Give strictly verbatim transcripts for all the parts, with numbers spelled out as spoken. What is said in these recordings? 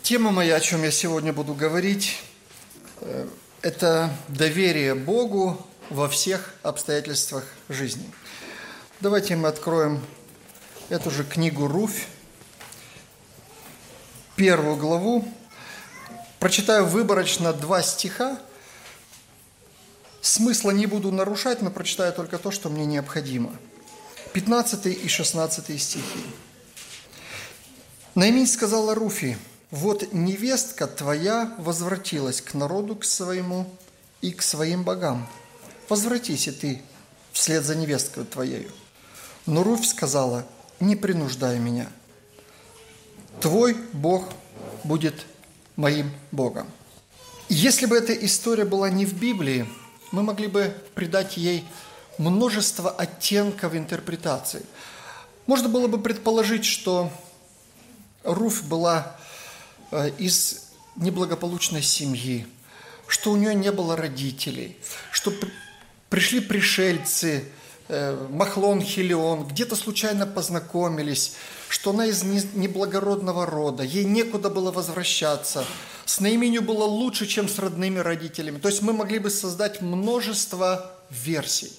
Тема моя, о чем я сегодня буду говорить, это доверие Богу во всех обстоятельствах жизни. Давайте мы откроем эту же книгу Руфь, первую главу. Прочитаю выборочно два стиха. Смысла не буду нарушать, но прочитаю только то, что мне необходимо. пятнадцатый и шестнадцатый стихи. Наимень сказала Руфи: «Вот невестка твоя возвратилась к народу к своему и к своим богам. Возвратись и ты вслед за невесткой твоею». Но Руфь сказала: «Не принуждай меня. Твой Бог будет моим Богом». Если бы эта история была не в Библии, мы могли бы придать ей множество оттенков интерпретации. Можно было бы предположить, что Руфь была из неблагополучной семьи, что у нее не было родителей, что пришли пришельцы, Махлон, Хелион, где-то случайно познакомились, что она из неблагородного рода, ей некуда было возвращаться, с Наименью было лучше, чем с родными родителями. То есть мы могли бы создать множество версий.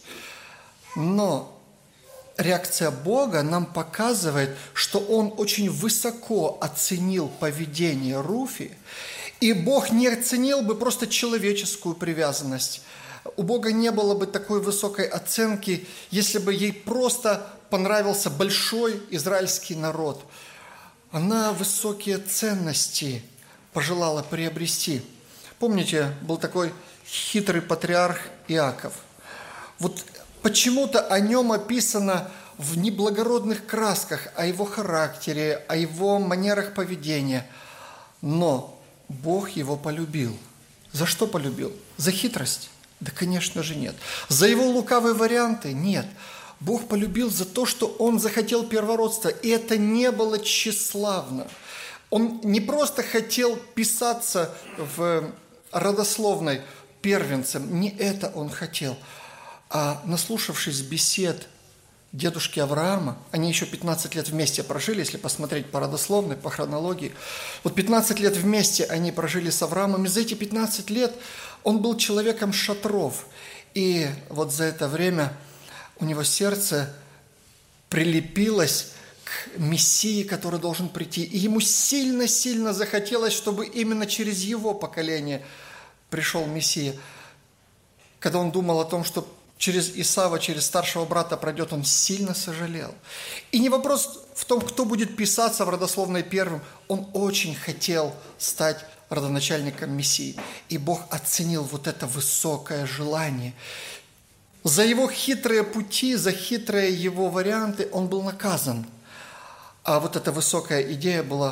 Но реакция Бога нам показывает, что Он очень высоко оценил поведение Руфи, и Бог не оценил бы просто человеческую привязанность. У Бога не было бы такой высокой оценки, если бы ей просто понравился большой израильский народ. Она высокие ценности пожелала приобрести. Помните, был такой хитрый патриарх Иаков. Вот почему-то о нем описано в неблагородных красках, о его характере, о его манерах поведения. Но Бог его полюбил. За что полюбил? За хитрость? Да, конечно же, нет. За его лукавые варианты? Нет. Бог полюбил за то, что он захотел первородства, и это не было тщеславно. Он не просто хотел писаться в родословной первенцем, не это он хотел. А наслушавшись бесед дедушки Авраама, они еще пятнадцать лет вместе прожили, если посмотреть по родословной, по хронологии. Вот пятнадцать лет вместе они прожили с Авраамом, и за эти пятнадцать лет он был человеком шатров. И вот за это время у него сердце прилепилось к Мессии, который должен прийти. И ему сильно-сильно захотелось, чтобы именно через его поколение пришел Мессия. Когда он думал о том, что через Исава, через старшего брата пройдет, он сильно сожалел. И не вопрос в том, кто будет писаться в родословной первым. Он очень хотел стать родоначальником Мессии. И Бог оценил вот это высокое желание. За его хитрые пути, за хитрые его варианты он был наказан. А вот эта высокая идея была